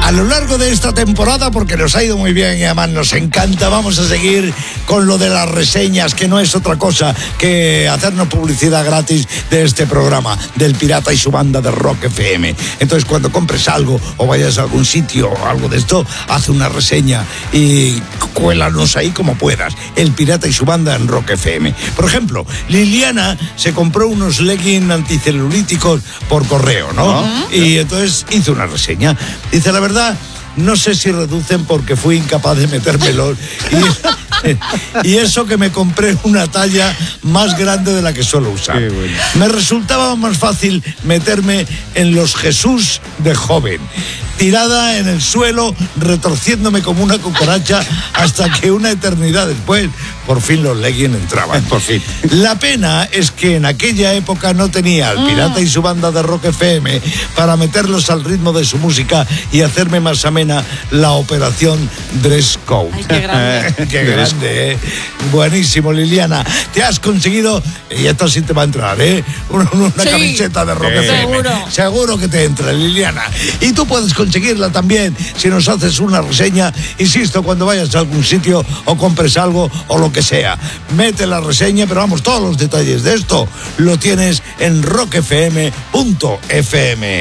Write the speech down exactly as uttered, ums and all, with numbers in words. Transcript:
A lo largo de esta temporada, porque nos ha ido muy bien y además nos encanta, vamos a seguir con lo de las reseñas, que no es otra cosa que hacernos publicidad gratis de este programa, del Pirata y su banda de Rock F M. Entonces, cuando compres algo o vayas a algún sitio o algo de esto, haz una reseña y cuélanos ahí como puedas. El Pirata y su banda en Rock F M. Por ejemplo, Liliana se compró unos leggings anticelulíticos por correo, ¿no? Uh-huh. Y entonces hizo una reseña. Dice, la verdad, no sé si reducen porque fui incapaz de metérmelos. Y, y eso que me compré una talla más grande de la que suelo usar. Bueno. Me resultaba más fácil meterme en los Jesús de joven, tirada en el suelo, retorciéndome como una cucaracha, hasta que una eternidad después, por fin los leggings entraban. Por fin. La pena es que en aquella época no tenía al Pirata y su banda de Rock F M para meterlos al ritmo de su música y hacerme más amena la operación Dress Code. Ay, qué grande. Qué grande, ¿eh? Buenísimo, Liliana. Te has conseguido, y esto sí te va a entrar, ¿eh? Una, una sí. camiseta de Rock sí. F M. Seguro. Seguro que te entra, Liliana. Y tú puedes conseguirla también si nos haces una reseña, insisto, cuando vayas a algún sitio o compres algo o lo que sea. Mete la reseña, pero vamos, todos los detalles de esto lo tienes en rock f m punto f m.